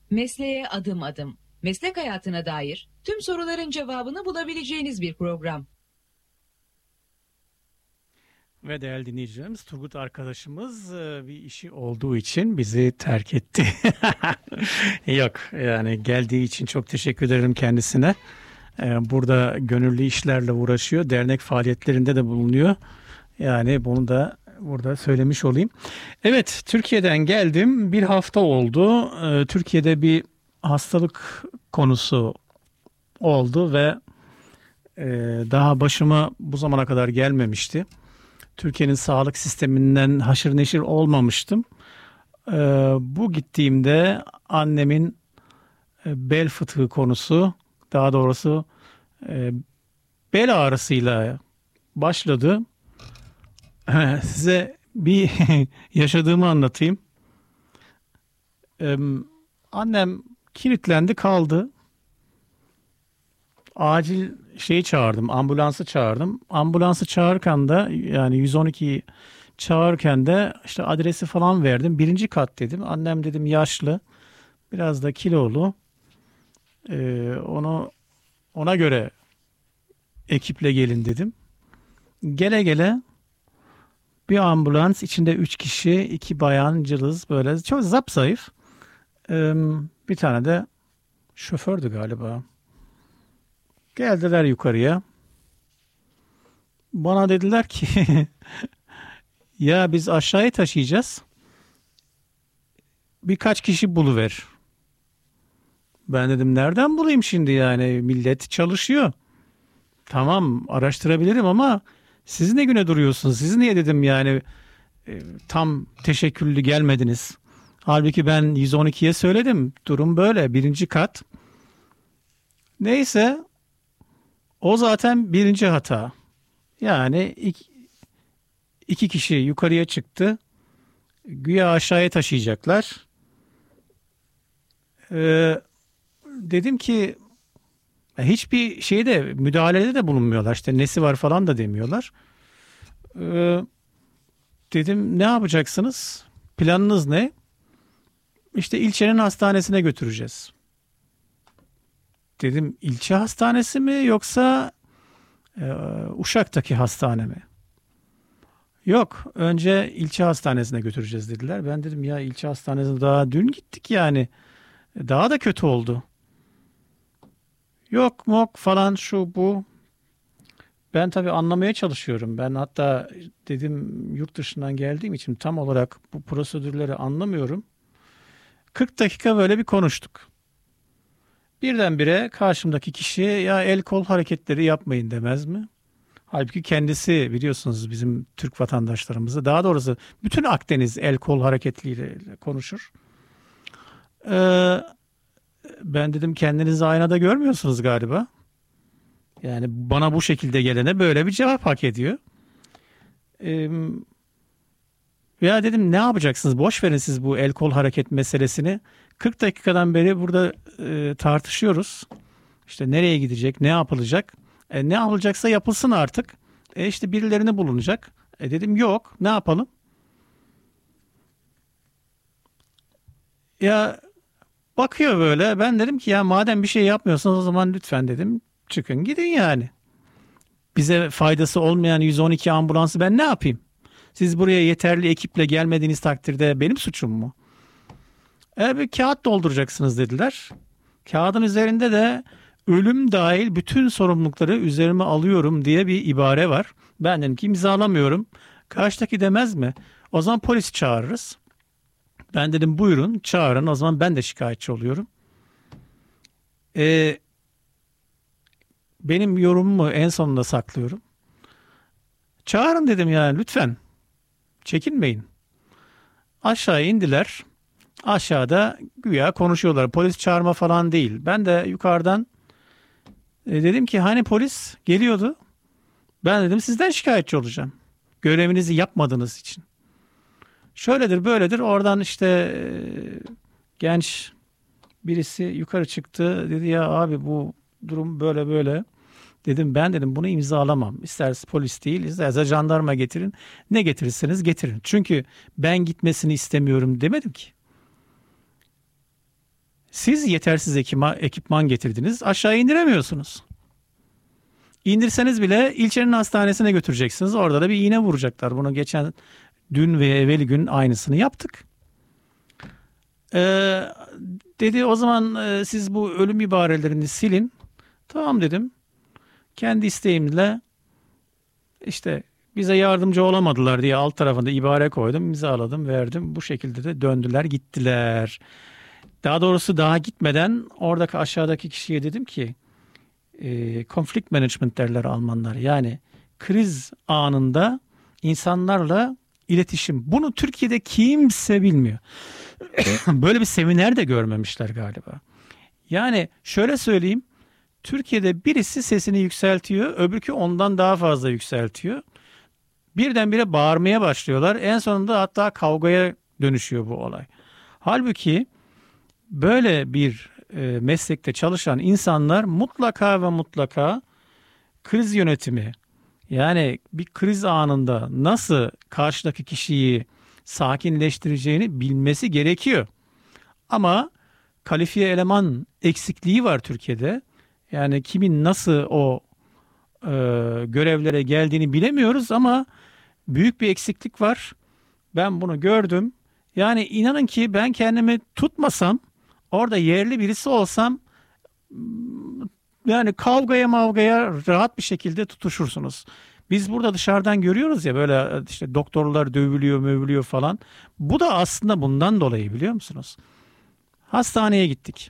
Mesleğe adım adım, meslek hayatına dair tüm soruların cevabını bulabileceğiniz bir program. Ve değerli dinleyicilerimiz, Turgut arkadaşımız bir işi olduğu için bizi terk etti. Yok, yani geldiği için çok teşekkür ederim kendisine. Burada gönüllü işlerle uğraşıyor, dernek faaliyetlerinde de bulunuyor. Yani bunu da burada söylemiş olayım. Evet, Türkiye'den geldim. Bir hafta oldu. Türkiye'de bir hastalık konusu oldu ve e, daha başıma bu zamana kadar gelmemişti. Türkiye'nin sağlık sisteminden haşır neşir olmamıştım. Bu gittiğimde annemin bel fıtığı konusu, daha doğrusu e, bel ağrısıyla başladı. Size bir yaşadığımı anlatayım. Ee, Annem kilitlendi kaldı. Acil şeyi çağırdım, ambulansı çağırdım. Ambulansı çağırırken de yani 112'yi çağırırken de işte adresi falan verdim. Birinci kat dedim. Annem dedim yaşlı, biraz da kilolu. Onu ona göre ekiple gelin dedim. Gele gele bir ambulans içinde 3 kişi, 2 bayan cılız böyle çok zapzayıf. Bir tane de şofördü galiba. Geldiler yukarıya. Bana dediler ki ya biz aşağıya taşıyacağız. Birkaç kişi buluver. Ben dedim nereden bulayım şimdi yani millet çalışıyor. Tamam araştırabilirim ama siz ne güne duruyorsunuz? Siz niye dedim yani tam teşekküllü gelmediniz. Halbuki ben 112'ye söyledim. Durum böyle. Birinci kat. Neyse o zaten birinci hata. Yani iki kişi yukarıya çıktı. Güya aşağıya taşıyacaklar. Ee, Dedim ki hiçbir şeyde müdahalede de bulunmuyorlar. İşte nesi var falan da demiyorlar. Ee, Dedim ne yapacaksınız? Planınız ne? İşte ilçenin hastanesine götüreceğiz. Dedim ilçe hastanesi mi yoksa Uşak'taki hastane mi? Yok önce ilçe hastanesine götüreceğiz dediler. Ben dedim ya ilçe hastanesine daha dün gittik yani. Daha da kötü oldu. Yok mok falan şu bu. Ben tabii anlamaya çalışıyorum. Ben hatta dedim yurt dışından geldiğim için tam olarak bu prosedürleri anlamıyorum. 40 dakika böyle bir konuştuk. Birdenbire karşımdaki kişi ya el kol hareketleri yapmayın demez mi? Halbuki kendisi biliyorsunuz bizim Türk vatandaşlarımızı daha doğrusu bütün Akdeniz el kol hareketleriyle konuşur. Ee, Ben dedim kendinizi aynada görmüyorsunuz galiba. Yani bana bu şekilde gelene böyle bir cevap hak ediyor. Ee, Ya dedim ne yapacaksınız? Boş verin siz bu el kol hareket meselesini. 40 dakikadan beri burada tartışıyoruz. İşte nereye gidecek, ne yapılacak? Ne yapılacaksa yapılsın artık. İşte birilerine bulunacak. Dedim yok, ne yapalım? Ya bakıyor böyle. Ben dedim ki ya madem bir şey yapmıyorsunuz o zaman lütfen dedim çıkın gidin yani. Bize faydası olmayan 112 ambulansı ben ne yapayım? Siz buraya yeterli ekiple gelmediğiniz takdirde benim suçum mu? Bir kağıt dolduracaksınız dediler. Kağıdın üzerinde de ölüm dahil bütün sorumlulukları üzerime alıyorum diye bir ibare var. Ben dedim ki imzalamıyorum. Karşıdaki demez mi? O zaman polis çağırırız. Ben dedim buyurun çağırın o zaman ben de şikayetçi oluyorum. Ee, Benim yorumumu en sonunda saklıyorum. Çağırın dedim yani lütfen çekinmeyin. Aşağı indiler. Aşağıda güya konuşuyorlar. Polis çağırma falan değil. Ben de yukarıdan dedim ki hani polis geliyordu. Ben dedim sizden şikayetçi olacağım. Görevinizi yapmadığınız için. Şöyledir böyledir. Oradan işte genç birisi yukarı çıktı. Dedi ya abi bu durum böyle böyle. Dedim ben dedim bunu imzalamam. İsterse polis değil, isterse jandarma getirin. Ne getirirseniz getirin. Çünkü ben gitmesini istemiyorum demedim ki. Siz yetersiz ekipman getirdiniz. Aşağı indiremiyorsunuz. İndirseniz bile ilçenin hastanesine götüreceksiniz. Orada da bir iğne vuracaklar. Bunu dün ve evveli gün aynısını yaptık. Dedi o zaman siz bu ölüm ibarelerini silin. Tamam dedim. Kendi isteğimle işte bize yardımcı olamadılar diye alt tarafında ibare koydum. İmzaladım, verdim. Bu şekilde de döndüler, gittiler. Daha doğrusu daha gitmeden oradaki aşağıdaki kişiye dedim ki conflict management derler Almanlar. Yani kriz anında insanlarla iletişim. Bunu Türkiye'de kimse bilmiyor. Böyle bir seminer de görmemişler galiba. Yani şöyle söyleyeyim. Türkiye'de birisi sesini yükseltiyor, öbürkü ondan daha fazla yükseltiyor. Birdenbire bağırmaya başlıyorlar. En sonunda hatta kavgaya dönüşüyor bu olay. Halbuki böyle bir meslekte çalışan insanlar mutlaka ve mutlaka kriz yönetimi, yani bir kriz anında nasıl karşıdaki kişiyi sakinleştireceğini bilmesi gerekiyor. Ama kalifiye eleman eksikliği var Türkiye'de. Yani kimin nasıl o görevlere geldiğini bilemiyoruz ama büyük bir eksiklik var. Ben bunu gördüm. Yani inanın ki ben kendimi tutmasam, orada yerli birisi olsam, yani kavgaya rahat bir şekilde tutuşursunuz. Biz burada dışarıdan görüyoruz ya, böyle işte doktorlar dövülüyor falan. Bu da aslında bundan dolayı, biliyor musunuz? Hastaneye gittik.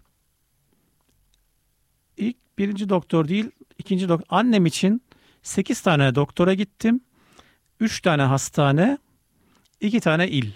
İlk birinci doktor değil, ikinci doktor. Annem için 8 tane doktora gittim. 3 tane hastane, 2 tane il.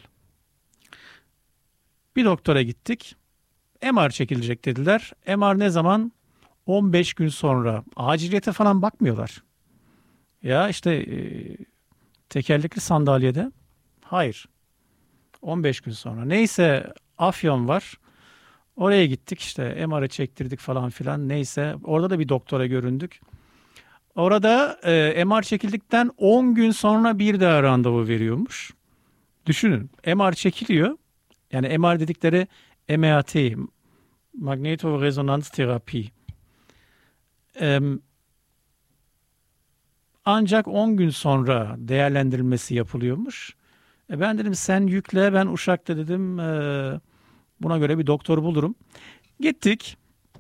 Bir doktora gittik. MR çekilecek dediler. MR ne zaman? 15 gün sonra. Aciliyete falan bakmıyorlar. Ya işte tekerlekli sandalyede. Hayır. 15 gün sonra. Neyse, Afyon var. Oraya gittik, işte MR'ı çektirdik falan filan. Neyse, orada da bir doktora göründük. Orada MR çekildikten 10 gün sonra bir daha randevu veriyormuş. Düşünün, MR çekiliyor. Yani MR dedikleri MRT, Magnetoresonanzterapi. Ancak 10 gün sonra değerlendirilmesi yapılıyormuş. Ben dedim sen yükle, ben Uşak'ta dedim buna göre bir doktor bulurum. Gittik.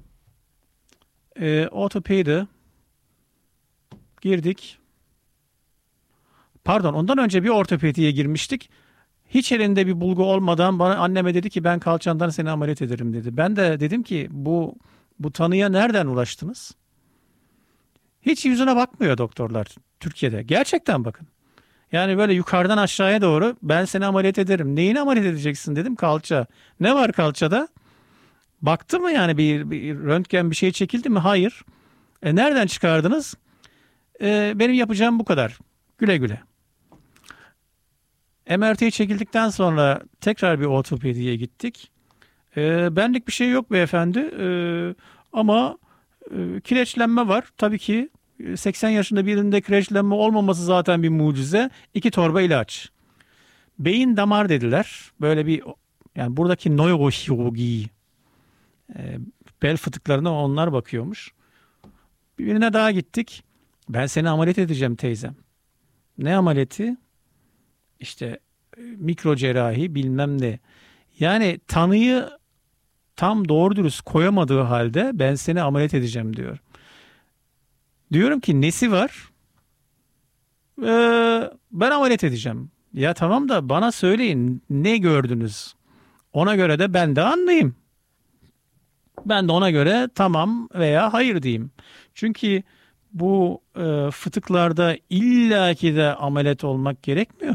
Ortopedi girdik. Pardon, ondan önce bir ortopediye girmiştik. Hiç elinde bir bulgu olmadan bana, anneme dedi ki ben kalçandan seni ameliyat ederim dedi. Ben de dedim ki bu tanıya nereden ulaştınız? Hiç yüzüne bakmıyor doktorlar Türkiye'de. Gerçekten bakın. Yani böyle yukarıdan aşağıya doğru ben seni ameliyat ederim. Neyini ameliyat edeceksin dedim, kalça. Ne var kalçada? Baktı mı yani bir röntgen bir şey çekildi mi? Hayır. Nereden çıkardınız? Benim yapacağım bu kadar. Güle güle. MRT çekildikten sonra tekrar bir ortopediye gittik. Benlik bir şey yok beyefendi. Ama kireçlenme var. Tabii ki 80 yaşında birinde kireçlenme olmaması zaten bir mucize. 2 torba ilaç. Beyin damar dediler. Böyle bir, yani buradaki nörochirurgi, bel fıtıklarına onlar bakıyormuş. Birine daha gittik. Ben seni ameliyat edeceğim teyzem. Ne ameliyatı? İşte mikro cerrahi bilmem ne. Yani tanıyı tam doğru dürüst koyamadığı halde ben seni ameliyat edeceğim diyor. Diyorum ki nesi var? Ben ameliyat edeceğim. Ya tamam da bana söyleyin, ne gördünüz? Ona göre de ben de anlayayım. Ben de ona göre tamam veya hayır diyeyim. Çünkü bu fıtıklarda illaki de ameliyat olmak gerekmiyor.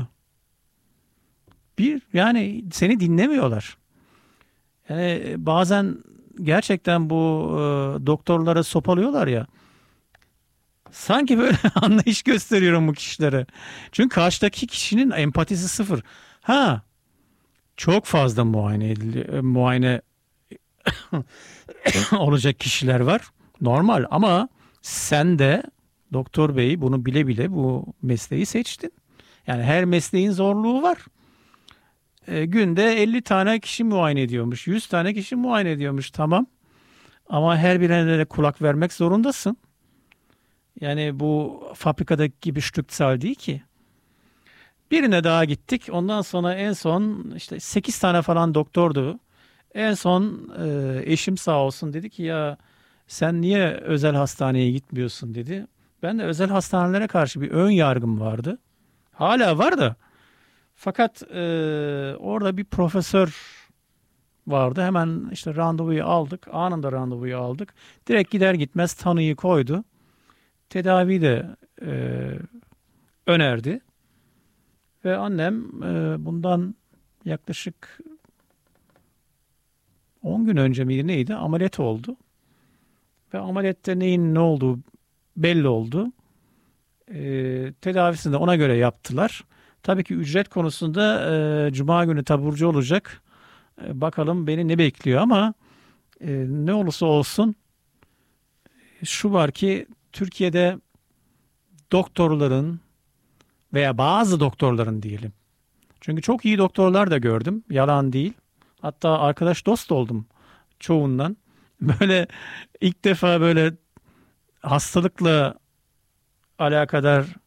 Yani seni dinlemiyorlar. Yani bazen gerçekten bu doktorlara sopalıyorlar ya. Sanki böyle anlayış gösteriyorum bu kişilere. Çünkü karşıdaki kişinin empatisi sıfır. Çok fazla muayene olacak kişiler var. Normal, ama sen de doktor bey bunu bile bile bu mesleği seçtin. Yani her mesleğin zorluğu var. günde 50 tane kişi muayene ediyormuş. 100 tane kişi muayene ediyormuş. Tamam. Ama her birine de kulak vermek zorundasın. Yani bu fabrikadaki gibi Stückzahl değil ki. Birine daha gittik. Ondan sonra en son işte 8 tane falan doktordu. En son eşim sağ olsun dedi ki ya sen niye özel hastaneye gitmiyorsun dedi. Ben de özel hastanelere karşı bir ön yargım vardı. Hala var da. Fakat orada bir profesör vardı. Hemen işte randevuyu aldık. Anında randevuyu aldık. Direkt gider gitmez tanıyı koydu. Tedavi de önerdi. Ve annem bundan yaklaşık 10 gün önce miydi neydi ameliyat oldu. Ve ameliyatta neyin ne olduğu belli oldu. Tedavisini de ona göre yaptılar. Tabii ki ücret konusunda Cuma günü taburcu olacak. Bakalım beni ne bekliyor ama ne olursa olsun şu var ki Türkiye'de doktorların veya bazı doktorların diyelim. Çünkü çok iyi doktorlar da gördüm. Yalan değil. Hatta arkadaş dost oldum çoğundan. Böyle ilk defa böyle hastalıkla alakadar